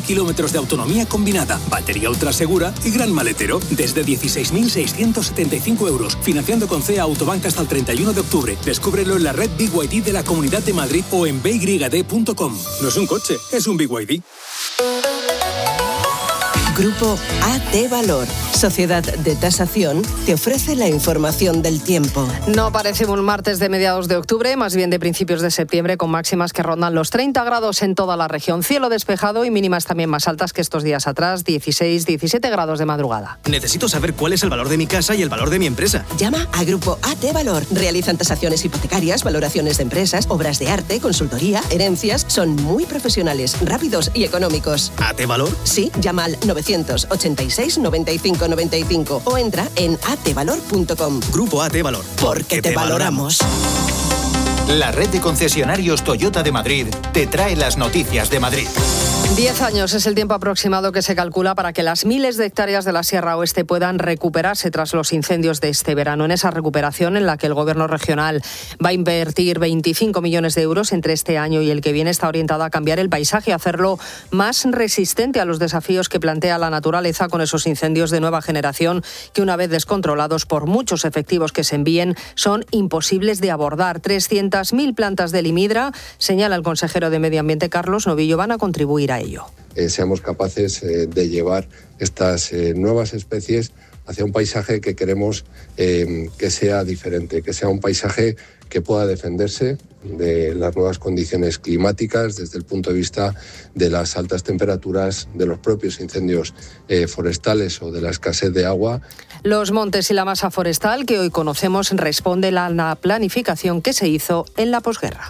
kilómetros de autonomía combinada, batería ultra segura y gran maletero. Desde 16.675 euros. Financiando con CEA Autobank hasta el 31 de octubre. Descúbrelo en la red BYD de la Comunidad de Madrid o en byd.com. No es un coche, es un BYD. Grupo AT Valor, Sociedad de Tasación, te ofrece la información del tiempo. No parece un martes de mediados de octubre, más bien de principios de septiembre, con máximas que rondan los 30 grados en toda la región. Cielo despejado y mínimas también más altas que estos días atrás, 16, 17 grados de madrugada. Necesito saber cuál es el valor de mi casa y el valor de mi empresa. Llama a Grupo AT Valor. Realizan tasaciones hipotecarias, valoraciones de empresas, obras de arte, consultoría, herencias. Son muy profesionales, rápidos y económicos. ¿AT Valor? Sí, llama al 986 95 95 o entra en atvalor.com. Grupo AT Valor. Porque te valoramos. La red de concesionarios Toyota de Madrid te trae las noticias de Madrid. 10 años es el tiempo aproximado que se calcula para que las miles de hectáreas de la Sierra Oeste puedan recuperarse tras los incendios de este verano. En esa recuperación, en la que el Gobierno regional va a invertir 25 millones de euros entre este año y el que viene, está orientada a cambiar el paisaje, a hacerlo más resistente a los desafíos que plantea la naturaleza con esos incendios de nueva generación que, una vez descontrolados por muchos efectivos que se envíen, son imposibles de abordar. 300.000 plantas de limidra, señala el consejero de Medio Ambiente, Carlos Novillo, van a contribuir a ello. Seamos capaces de llevar estas nuevas especies hacia un paisaje que queremos que sea diferente, que sea un paisaje que pueda defenderse de las nuevas condiciones climáticas desde el punto de vista de las altas temperaturas, de los propios incendios forestales o de la escasez de agua. Los montes y la masa forestal que hoy conocemos responde a la planificación que se hizo en la posguerra.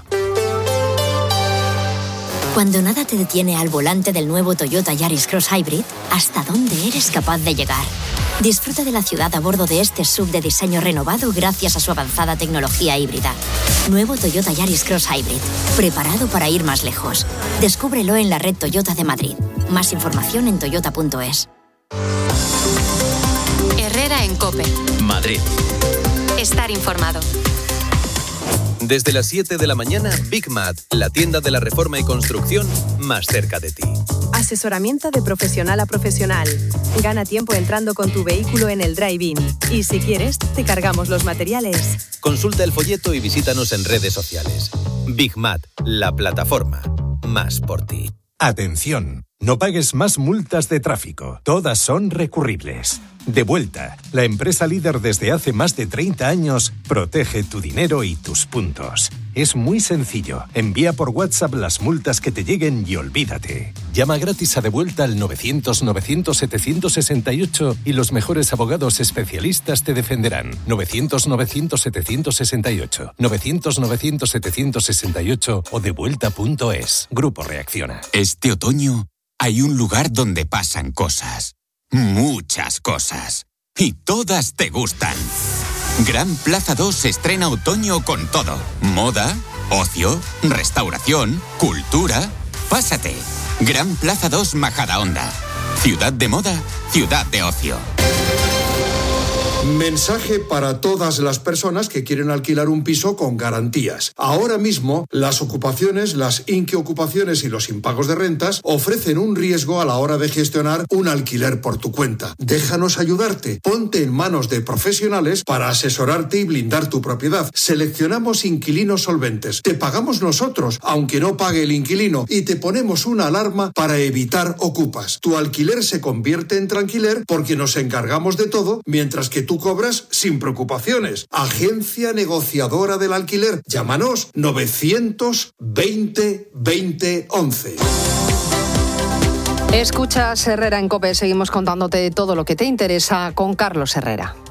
Cuando nada te detiene al volante del nuevo Toyota Yaris Cross Hybrid, ¿hasta dónde eres capaz de llegar? Disfruta de la ciudad a bordo de este SUV de diseño renovado gracias a su avanzada tecnología híbrida. Nuevo Toyota Yaris Cross Hybrid, preparado para ir más lejos. Descúbrelo en la red Toyota de Madrid. Más información en toyota.es. Herrera en COPE. Madrid. Estar informado. Desde las 7 de la mañana, Big Mat, la tienda de la reforma y construcción más cerca de ti. Asesoramiento de profesional a profesional. Gana tiempo entrando con tu vehículo en el drive-in. Y si quieres, te cargamos los materiales. Consulta el folleto y visítanos en redes sociales. Big Mat, la plataforma más por ti. Atención, no pagues más multas de tráfico. Todas son recurribles. Devuelta, la empresa líder desde hace más de 30 años, protege tu dinero y tus puntos. Es muy sencillo. Envía por WhatsApp las multas que te lleguen y olvídate. Llama gratis a Devuelta al 900-900-768 y los mejores abogados especialistas te defenderán. 900-900-768. 900-900-768 o devuelta.es. Grupo Reacciona. Este otoño hay un lugar donde pasan cosas. Muchas cosas. Y todas te gustan. Gran Plaza 2 estrena otoño con todo. Moda, ocio, restauración, cultura. Pásate. Gran Plaza 2 Majadahonda. Ciudad de moda, ciudad de ocio. Mensaje para todas las personas que quieren alquilar un piso con garantías. Ahora mismo, las ocupaciones, las inquiocupaciones y los impagos de rentas ofrecen un riesgo a la hora de gestionar un alquiler por tu cuenta. Déjanos ayudarte. Ponte en manos de profesionales para asesorarte y blindar tu propiedad. Seleccionamos inquilinos solventes. Te pagamos nosotros, aunque no pague el inquilino, y te ponemos una alarma para evitar ocupas. Tu alquiler se convierte en tranquiler porque nos encargamos de todo, mientras que tú cobras sin preocupaciones. Agencia negociadora del alquiler. Llámanos 920 20 11. Escuchas Herrera en COPE. Seguimos contándote todo lo que te interesa con Carlos Herrera.